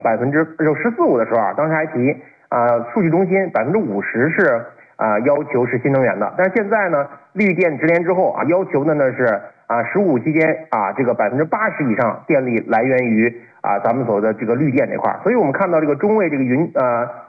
14.5%的时候啊，当时还提数据中心50%是要求是新能源的，但是现在呢，绿电直连之后啊，要求的呢是15期间这个80%以上电力来源于咱们所谓的这个绿电这块，所以我们看到这个中卫这个